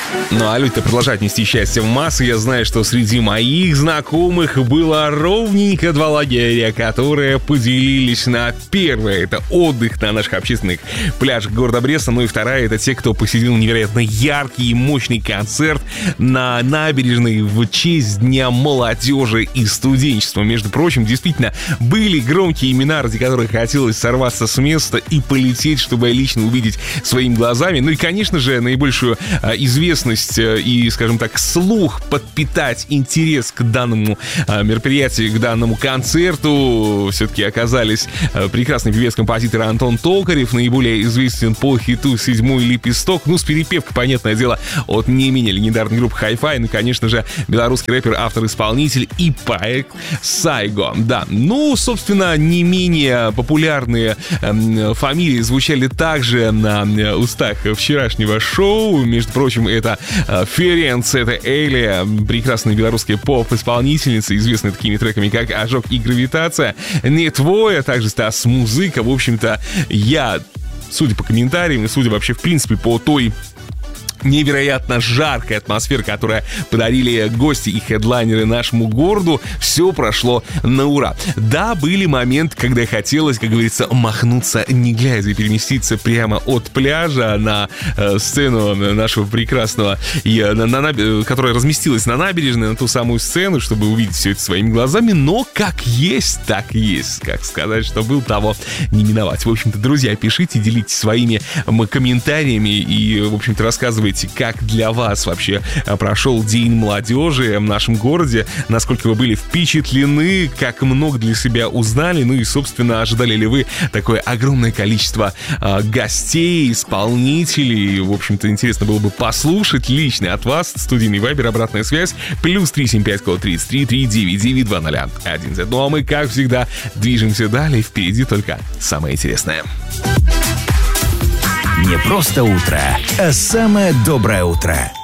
Ну а люди-то продолжают нести счастье в массы. Я знаю, что среди моих знакомых было ровненько 2 лагеря, которые поделились на первое — это отдых на наших общественных пляжах города Бреста. Ну и вторая — это те, кто посетил невероятно яркий и мощный концерт на набережной в честь Дня молодежи и студенчества. Между прочим, действительно, были громкие имена, ради которых хотелось сорваться с места и полететь, чтобы лично увидеть своими глазами. Ну и, конечно же, наибольшую известность и, скажем так, слух подпитать интерес к данному мероприятию, к данному концерту все-таки оказались прекрасный певец-композитор Антон Токарев, наиболее известен по хиту «Седьмой лепесток», ну, с перепевкой, понятное дело, от не менее легендарной группы Hi-Fi, ну, конечно же, белорусский рэпер, автор-исполнитель и поэт Сайго. Да, ну, собственно, не менее популярные фамилии звучали также на устах вчерашнего шоу. Между прочим, это Ференц, это Элия, прекрасная белорусская поп-исполнительница, известная такими треками, как «Ожог» и «Гравитация», не твоя, также Стас Музыка. В общем-то, я, судя по комментариям и судя вообще, в принципе, по той невероятно жаркая атмосфера, которую подарили гости и хедлайнеры нашему городу, все прошло на ура. Да, были моменты, когда хотелось, как говорится, махнуться не глядя и переместиться прямо от пляжа на сцену нашего прекрасного, которая разместилась на набережной, на ту самую сцену, чтобы увидеть все это своими глазами, но как есть, так есть. Как сказать, что был, того не миновать. В общем-то, друзья, пишите, делитесь своими комментариями и, в общем-то, рассказывайте, как для вас вообще прошел День молодежи в нашем городе, насколько вы были впечатлены, как много для себя узнали, ну и, собственно, ожидали ли вы такое огромное количество гостей, исполнителей. В общем-то, интересно было бы послушать лично от вас. Студийный вайбер, обратная связь, +375 код 33 399 2010. Ну а мы, как всегда, движемся далее. Впереди только самое интересное. Не просто утро, а самое доброе утро.